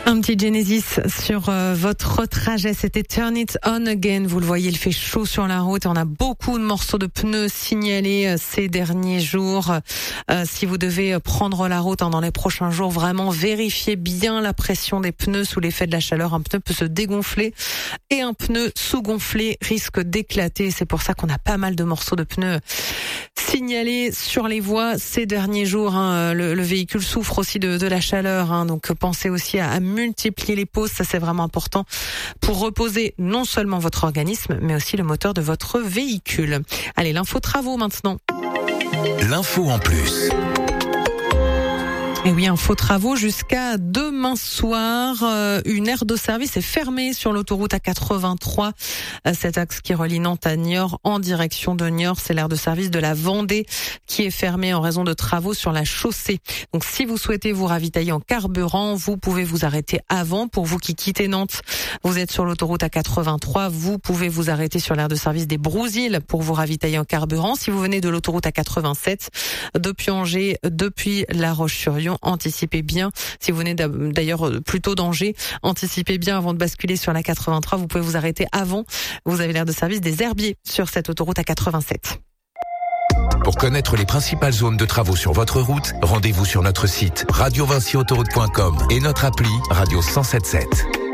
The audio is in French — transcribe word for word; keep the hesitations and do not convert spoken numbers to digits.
Un petit Genesis sur euh, votre trajet, c'était Turn It On Again. Vous le voyez, il fait chaud sur la route et on a beaucoup de morceaux de pneus signalés euh, ces derniers jours. Euh, si vous devez prendre la route hein, dans les prochains jours, vraiment vérifiez bien la pression des pneus sous l'effet de la chaleur. Un pneu peut se dégonfler et un pneu sous-gonflé risque d'éclater. C'est pour ça qu'on a pas mal de morceaux de pneus signalés sur les voies ces derniers jours. Hein. Le, le véhicule souffre aussi de, de la chaleur, hein, donc pensez aussi à, à multiplier les pauses, ça c'est vraiment important pour reposer non seulement votre organisme, mais aussi le moteur de votre véhicule. Allez, l'info travaux maintenant. L'info en plus. Et oui, info travaux jusqu'à demain soir. Euh, une aire de service est fermée sur l'autoroute A quatre-vingt-trois. Euh, cet axe qui relie Nantes à Niort en direction de Niort, c'est l'aire de service de la Vendée qui est fermée en raison de travaux sur la chaussée. Donc si vous souhaitez vous ravitailler en carburant, vous pouvez vous arrêter avant. Pour vous qui quittez Nantes, vous êtes sur l'autoroute A quatre-vingt-trois, vous pouvez vous arrêter sur l'aire de service des Brousilles pour vous ravitailler en carburant. Si vous venez de l'autoroute A quatre-vingt-sept, depuis Angers, depuis La Roche-sur-Yon, anticipez bien. Si vous venez d'ailleurs plutôt d'Angers, anticipez bien avant de basculer sur la quatre-vingt-trois. Vous pouvez vous arrêter avant. Vous avez l'aire de service des Herbiers sur cette autoroute A quatre-vingt-sept. Pour connaître les principales zones de travaux sur votre route, rendez-vous sur notre site radio vinci autoroute point com et notre appli Radio cent soixante-dix-sept.